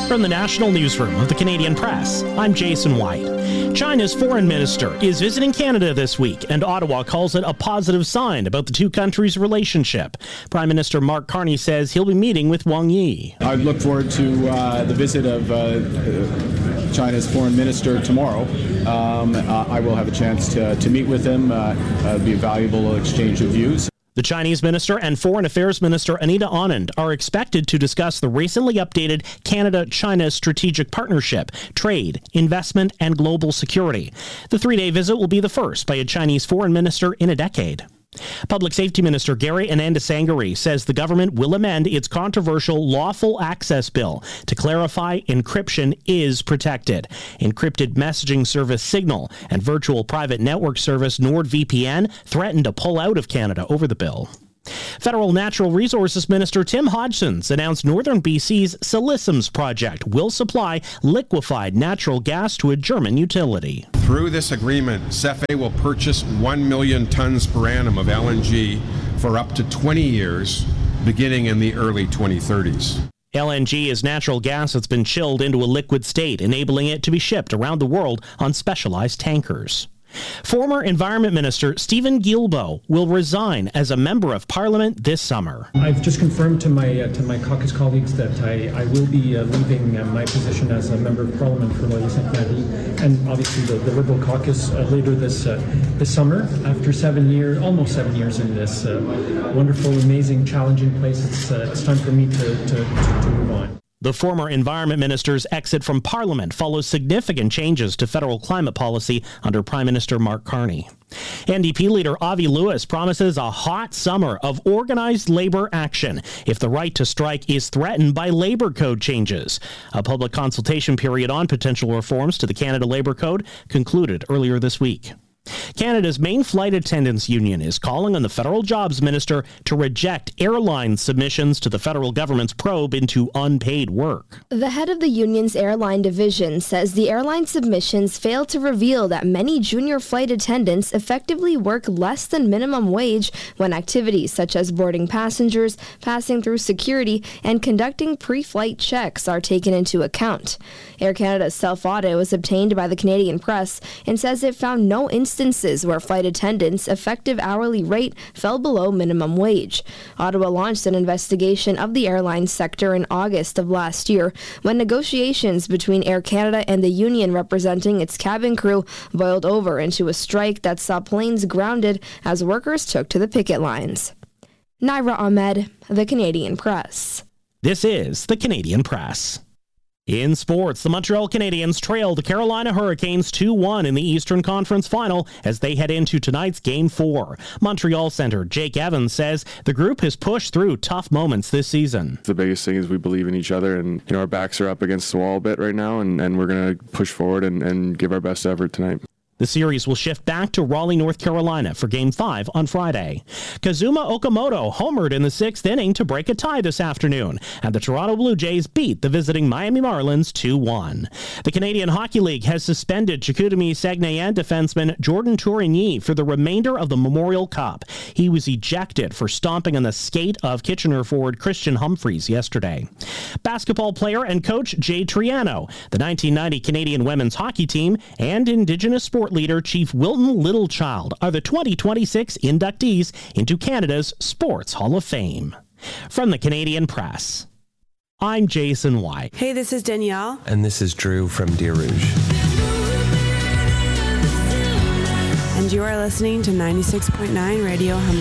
From the National Newsroom of the Canadian Press, I'm Jason White. China's foreign minister is visiting Canada this week, and Ottawa calls it a positive sign about the two countries' relationship. Prime Minister Mark Carney says he'll be meeting with Wang Yi. I look forward to the visit of China's foreign minister tomorrow. I will have a chance to meet with him. It'll be a valuable exchange of views. The Chinese Minister and Foreign Affairs Minister Anita Anand are expected to discuss the recently updated Canada-China strategic partnership, trade, investment, and global security. The three-day visit will be the first by a Chinese foreign minister in a decade. Public Safety Minister Gary Anandasangari says the government will amend its controversial Lawful Access Bill to clarify encryption is protected. Encrypted messaging service Signal and virtual private network service NordVPN threatened to pull out of Canada over the bill. Federal Natural Resources Minister Tim Hodgson's announced Northern BC's Siliciums project will supply liquefied natural gas to a German utility. Through this agreement, CFE will purchase 1 million tons per annum of LNG for up to 20 years, beginning in the early 2030s. LNG is natural gas that's been chilled into a liquid state, enabling it to be shipped around the world on specialized tankers. Former Environment Minister Stephen Guilbeault will resign as a Member of Parliament this summer. I've just confirmed to my caucus colleagues that I will be leaving my position as a Member of Parliament for Loyal St. Canada, and obviously the Liberal caucus later this summer. After almost 7 years in this wonderful, amazing, challenging place, it's time for me to move on. The former Environment Minister's exit from Parliament follows significant changes to federal climate policy under Prime Minister Mark Carney. NDP leader Avi Lewis promises a hot summer of organized labor action if the right to strike is threatened by labor code changes. A public consultation period on potential reforms to the Canada Labor Code concluded earlier this week. Canada's main flight attendants union is calling on the federal jobs minister to reject airline submissions to the federal government's probe into unpaid work. The head of the union's airline division says the airline submissions fail to reveal that many junior flight attendants effectively work less than minimum wage when activities such as boarding passengers, passing through security, and conducting pre-flight checks are taken into account. Air Canada's self-audit was obtained by the Canadian Press and says it found no instances where flight attendants' effective hourly rate fell below minimum wage. Ottawa launched an investigation of the airline sector in August of last year when negotiations between Air Canada and the union representing its cabin crew boiled over into a strike that saw planes grounded as workers took to the picket lines. Naira Ahmed, The Canadian Press. This is The Canadian Press. In sports, the Montreal Canadiens trail the Carolina Hurricanes 2-1 in the Eastern Conference Final as they head into tonight's Game 4. Montreal center Jake Evans says the group has pushed through tough moments this season. The biggest thing is we believe in each other, and our backs are up against the wall a bit right now, and we're going to push forward and give our best effort tonight. The series will shift back to Raleigh, North Carolina for Game 5 on Friday. Kazuma Okamoto homered in the 6th inning to break a tie this afternoon, and the Toronto Blue Jays beat the visiting Miami Marlins 2-1. The Canadian Hockey League has suspended Chicoutimi Saguenay defenseman Jordan Tourigny for the remainder of the Memorial Cup. He was ejected for stomping on the skate of Kitchener forward Christian Humphreys yesterday. Basketball player and coach Jay Triano, the 1990 Canadian women's hockey team, and Indigenous sport leader Chief Wilton Littlechild are the 2026 inductees into Canada's Sports Hall of Fame. From the Canadian Press, I'm Jason White. Hey, this is Danielle. And this is Drew from Deer Rouge. And you are listening to 96.9 Radio Humboldt.